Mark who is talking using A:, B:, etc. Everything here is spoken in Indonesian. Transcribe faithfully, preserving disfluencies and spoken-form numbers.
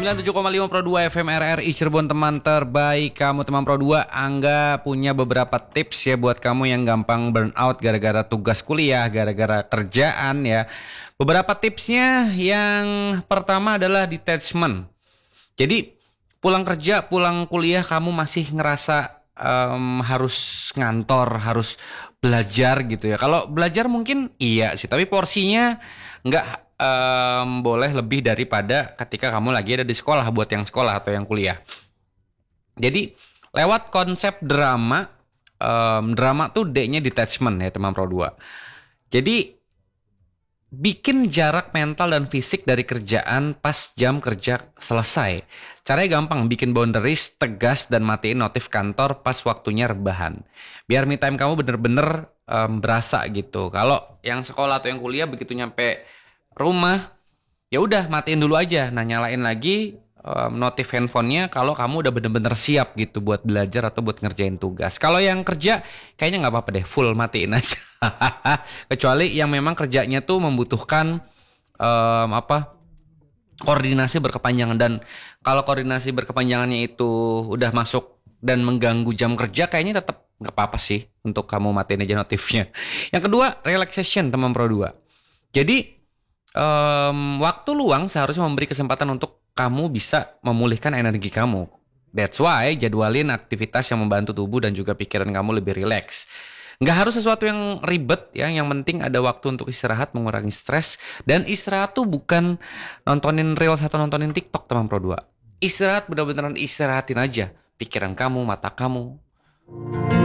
A: sembilan puluh tujuh koma lima Pro dua F M R R I Cirebon, teman terbaik kamu, teman Pro dua. Angga punya beberapa tips ya buat kamu yang gampang burn out gara-gara tugas kuliah, gara-gara kerjaan ya. Beberapa tipsnya, yang pertama adalah detachment. Jadi pulang kerja, pulang kuliah kamu masih ngerasa um, harus ngantor, harus belajar gitu ya. Kalau belajar mungkin iya sih, tapi porsinya nggak um, boleh lebih daripada ketika kamu lagi ada di sekolah, buat yang sekolah atau yang kuliah. Jadi lewat konsep drama, um, drama tuh D-nya detachment ya teman Pro dua. Jadi bikin jarak mental dan fisik dari kerjaan pas jam kerja selesai. Caranya gampang, bikin boundaries tegas dan matiin notif kantor pas waktunya rebahan. Biar me time kamu bener-bener um, berasa gitu. Kalau yang sekolah atau yang kuliah begitu nyampe rumah, ya udah matiin dulu aja. Nah, nyalain lagi um, notif handphonenya kalau kamu udah bener-bener siap gitu buat belajar atau buat ngerjain tugas. Kalau yang kerja kayaknya nggak apa-apa deh, full matiin aja. Kecuali yang memang kerjanya tuh membutuhkan um, apa koordinasi berkepanjangan, dan kalau koordinasi berkepanjangannya itu udah masuk dan mengganggu jam kerja, kayaknya tetap nggak apa-apa sih untuk kamu matiin aja notifnya. Yang kedua, relaxation teman Pro dua. Jadi um, waktu luang seharusnya memberi kesempatan untuk kamu bisa memulihkan energi kamu. That's why jadwalin aktivitas yang membantu tubuh dan juga pikiran kamu lebih rileks. Nggak harus sesuatu yang ribet ya, yang penting ada waktu untuk istirahat, mengurangi stres. Dan istirahat tuh bukan nontonin Reels atau nontonin TikTok teman Pro dua. Istirahat benar-benar istirahatin aja pikiran kamu, mata kamu.